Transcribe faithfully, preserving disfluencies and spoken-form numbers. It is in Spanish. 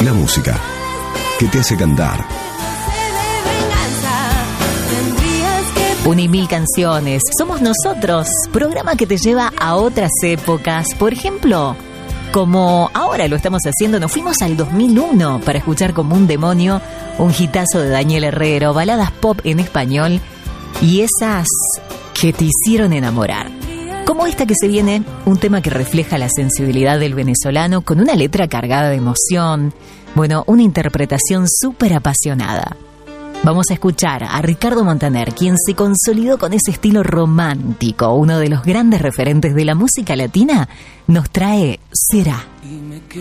La música que te hace cantar. Un y mil canciones. Somos nosotros. Programa que te lleva a otras épocas. Por ejemplo, como ahora lo estamos haciendo, nos fuimos al dos mil uno para escuchar Como un demonio, un hitazo de Daniel Herrero, baladas pop en español y esas que te hicieron enamorar. Como esta que se viene, un tema que refleja la sensibilidad del venezolano con una letra cargada de emoción. Bueno, una interpretación súper apasionada. Vamos a escuchar a Ricardo Montaner, quien se consolidó con ese estilo romántico. Uno de los grandes referentes de la música latina nos trae Será. Y me